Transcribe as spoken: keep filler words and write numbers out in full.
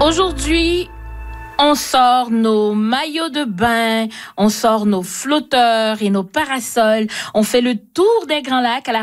Aujourd'hui, on sort nos maillots de bain, on sort nos flotteurs et nos parasols. On fait le tour des Grands Lacs à la